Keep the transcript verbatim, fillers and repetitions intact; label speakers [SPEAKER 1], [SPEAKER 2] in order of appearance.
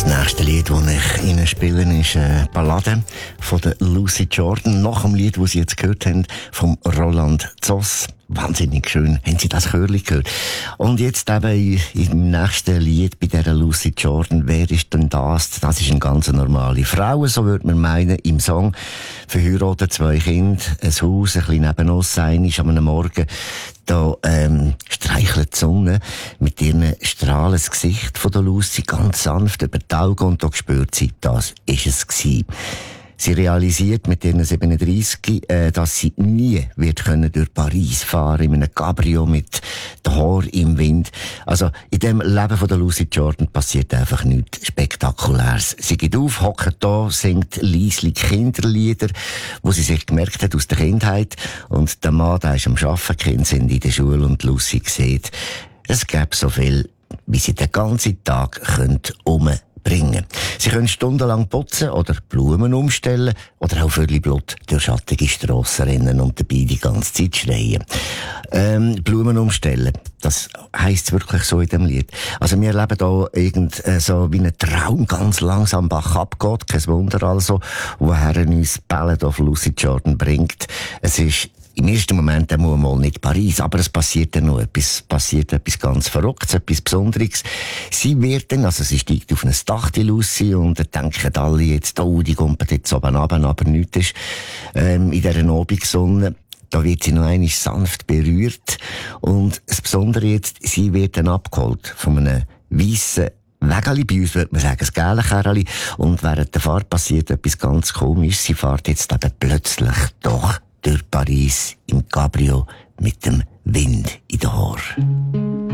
[SPEAKER 1] Das nächste Lied, das ich Ihnen spiele, ist eine Ballade von der Lucy Jordan. Nach dem Lied, das Sie jetzt gehört haben, vom Roland Zoss. Wahnsinnig schön. Haben Sie das Chörli gehört? Und jetzt eben im nächsten Lied bei dieser Lucy Jordan. Wer ist denn das? Das ist eine ganz normale Frau, so würde man meinen, im Song. Verheiratet, zwei Kinder, ein Haus, ein bisschen neben uns sein, ist am Morgen. Da ähm, streichelt die Sonne mit ihren Strahlen das Gesicht von der Lucy ganz sanft über die Augen und da spürt sie, das ist es gewesen. Sie realisiert mit ihren siebenunddreissig, äh, dass sie nie wird können durch Paris fahren in einem Cabrio mit den Haaren im Wind. Also in dem Leben von der Lucy Jordan passiert einfach nichts Spektakuläres. Sie geht auf, hockt da, singt leislich Kinderlieder, wo sie sich gemerkt hat aus der Kindheit. Und der Mann, der ist am Arbeiten, Kinder sind in der Schule und Lucy sieht, es gäbe so viel, wie sie den ganzen Tag umbringen bringen. Sie können stundenlang putzen oder Blumen umstellen oder auch völlig Blut durch schattige Strassen rennen und dabei die ganze Zeit schreien. Ähm, Blumen umstellen, das heisst wirklich so in dem Lied. Also wir erleben da irgend äh, so wie ein Traum ganz langsam Bach abgeht, kein Wunder also, woher uns Ballad of Lucy Jordan bringt. Es ist im ersten Moment einmal mal nicht Paris, aber es passiert dann noch etwas, passiert etwas ganz Verrücktes, etwas Besonderes. Sie wird dann, also sie steigt auf ein Dach, die Lucy, und dann denken alle jetzt, oh, die kommt jetzt oben runter, aber nichts ist, ähm, in dieser Abendsonne. Da wird sie noch einmal sanft berührt. Und das Besondere jetzt, sie wird dann abgeholt von einem weissen Wägeli, bei uns würde man sagen, das gelbe Kerli. Und während der Fahrt passiert etwas ganz Komisches. Sie fährt jetzt eben plötzlich doch durch Paris im Cabrio mit dem Wind in den Haaren.